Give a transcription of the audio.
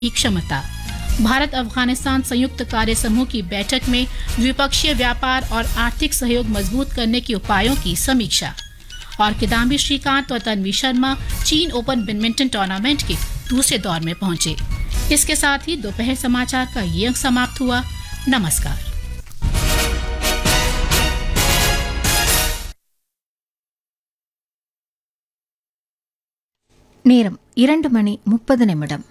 की क्षमता। भारत अफगानिस्तान संयुक्त कार्य समूह की बैठक में द्विपक्षीय व्यापार और आर्थिक सहयोग मजबूत करने के उपायों की समीक्षा। और किदाम्बी श्रीकांत और तन्वी शर्मा चीन ओपन बैडमिंटन टूर्नामेंट के दूसरे दौर में पहुंचे। इसके साथ ही दोपहर समाचार का ये अंक समाप्त हुआ। नमस्कार। நேரம் 2:30 நிமிடம்.